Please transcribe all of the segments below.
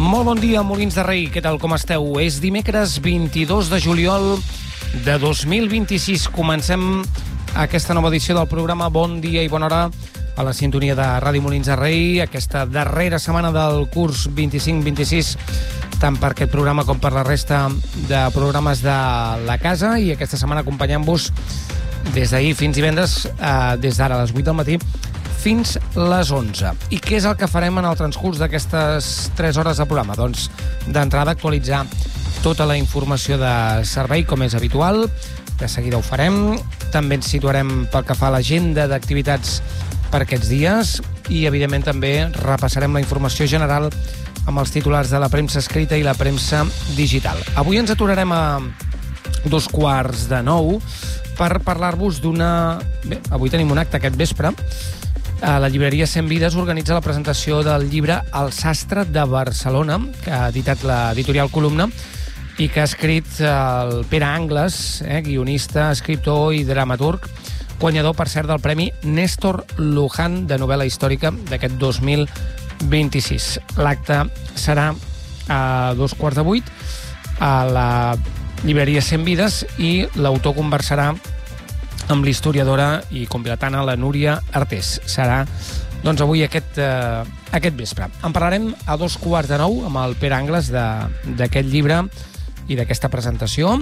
Molt bon dia, Molins de Rei. Què tal, com esteu? És dimecres 22 de juliol de 2026. Comencem aquesta nova edició del programa Bon Dia i Bona Hora a la sintonia de Ràdio Molins de Rei, aquesta darrera setmana del curs 25-26, tant per aquest programa com per la resta de programes de la casa, i aquesta setmana acompanyant-vos des d'ahir fins divendres, des d'ara a les 8 del matí fins les 11. I què és el que farem en el transcurs d'aquestes 3 hores de programa? Doncs, d'entrada, actualitzar tota la informació de servei, com és habitual. De seguida ho farem. També ens situarem pel que fa a l'agenda d'activitats per aquests dies i, evidentment, també repassarem la informació general amb els titulars de la premsa escrita i la premsa digital. Avui ens aturarem a 8:45 per parlar-vos d'una... Bé, avui tenim un acte aquest vespre. La llibreria 100 Vides organitza la presentació del llibre El sastre de Barcelona, que ha editat l'editorial Columna i que ha escrit el Pere Angles, guionista, escriptor i dramaturg, guanyador, per cert, del Premi Néstor Luján de novel·la històrica d'aquest 2026. L'acte serà a 7:15 a la llibreria 100 Vides i l'autor conversarà amb l'historiadora i convilatana la Núria Artés. Serà, doncs, avui aquest vespre. En parlarem a 8:15 amb el Pere Angles d'aquest llibre i d'aquesta presentació.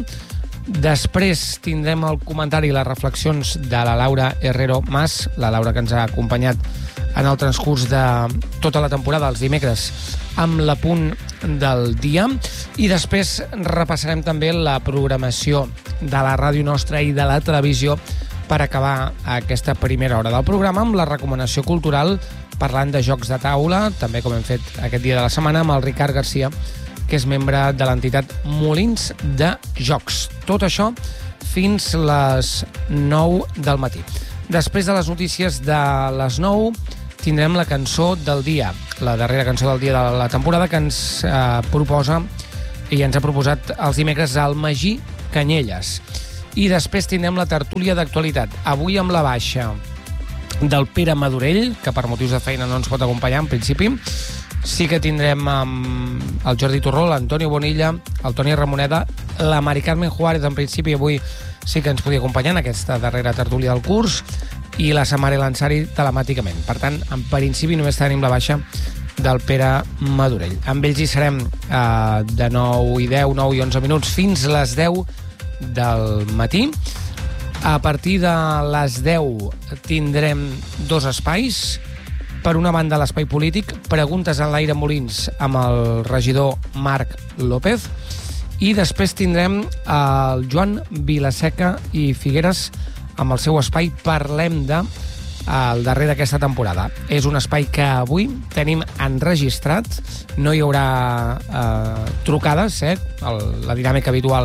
Després tindrem el comentari i les reflexions de la Laura Herrero Mas, la Laura que ens ha acompanyat en el transcurs de tota la temporada, els dimecres, amb l'apunt del dia. I després repassarem també la programació de la ràdio nostra i de la televisió per acabar aquesta primera hora del programa amb la recomanació cultural, parlant de jocs de taula, també com hem fet aquest dia de la setmana, amb el Ricard Garcia, que és membre de l'entitat Molins de Jocs. Tot això fins les 9 del matí. Després de les notícies de les 9 tindrem la cançó del dia, la darrera cançó del dia de la temporada, que ens proposa i ens ha proposat els dimecres el Magí Canyelles. I després tindrem la tertúlia d'actualitat, avui amb la baixa del Pere Madurell, que per motius de feina no ens pot acompanyar en principi. Sí que tindrem el Jordi Torró, l'Antonio Bonilla, el Toni Ramoneda, la Mari Carmen Juárez, en principi avui sí que ens podia acompanyar en aquesta darrera tertúlia del curs, i la Samara Lansari telemàticament. Per tant, en principi només tenim la baixa del Pere Madurell. Amb ells hi serem de 9:10, 9:11 minuts fins les 10 del matí. A partir de les 10 tindrem dos espais. Per una banda, l'espai polític, preguntes en l'aire Molins amb el regidor Marc López, i després tindrem el Joan Vilaseca i Figueres amb el seu espai Parlem de, el darrer d'aquesta temporada. És un espai que avui tenim enregistrat, no hi haurà trucades, la dinàmica habitual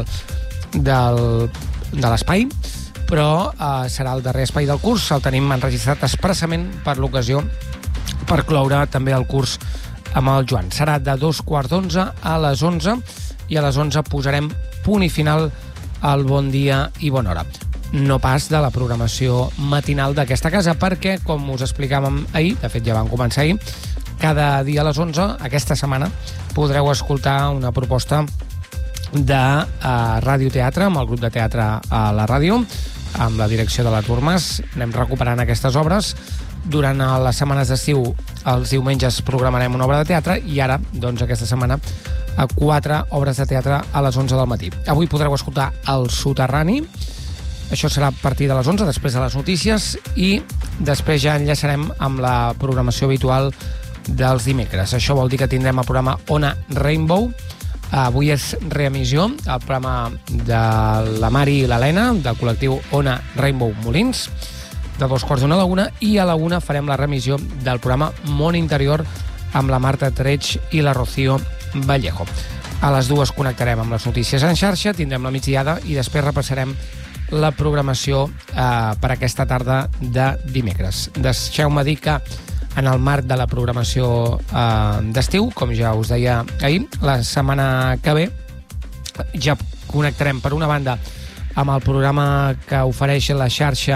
de l'espai, però serà el darrer espai del curs, el tenim enregistrat expressament per l'ocasió, per cloure també el curs amb el Joan. Serà de 2:15 a les 11, i a les 11 posarem punt i final al Bon Dia i Bona Hora. No pas de la programació matinal d'aquesta casa, perquè, com us explicàvem ahir, de fet ja vam començar ahir, cada dia a les 11, aquesta setmana, podreu escoltar una proposta de radioteatre, amb el grup de teatre a la ràdio, amb la direcció de l'Artur Mas. Anem recuperant aquestes obres. Durant les setmanes d'estiu, els diumenges programarem una obra de teatre, i ara, doncs, aquesta setmana, 4 obres de teatre a les 11 del matí. Avui podreu escoltar El Soterrani. Això serà a partir de les 11, després de les notícies, i després ja enllaçarem amb la programació habitual dels dimecres. Això vol dir que tindrem el programa Ona Rainbow. Avui és reemissió, el programa de la Mari i l'Helena, del col·lectiu Ona Rainbow Molins, de 2:15 a la 1, i a la 1 farem la remissió del programa Món Interior amb la Marta Treig i la Rocío Vallejo. A les 2 connectarem amb les notícies en xarxa, tindrem la migdiada i després repassarem la programació per aquesta tarda de dimecres. Deixeu-me dir que en el marc de la programació d'estiu, com ja us deia ahir, la setmana que ve ja connectarem per una banda amb el programa que ofereix la xarxa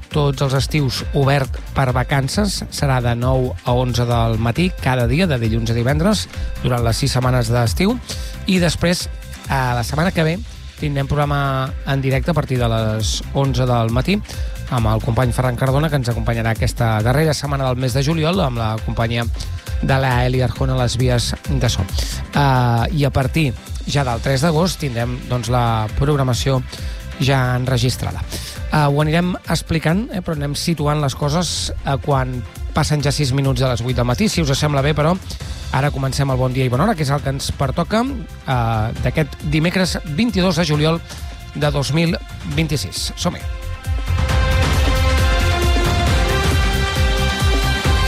tots els estius obert per vacances. Serà de 9 a 11 del matí cada dia, de dilluns a divendres, durant les 6 setmanes d'estiu. I després, la setmana que ve, tindrem programa en directe a partir de les 11 del matí amb el company Ferran Cardona, que ens acompanyarà aquesta darrera setmana del mes de juliol amb la companyia de la Eli Arjona a les vies de so. I a partir ja del 3 d'agost tindrem doncs, la programació ja enregistrada. Ho anirem explicant, però anem situant les coses quan passen ja 6 minuts de les 8 del matí, si us sembla bé, però ara comencem el Bon Dia i Bona Hora, que és el que ens pertoca d'aquest dimecres 22 de juliol de 2026. Som-hi!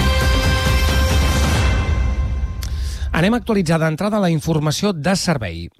Anem a actualitzar d'entrada la informació de servei.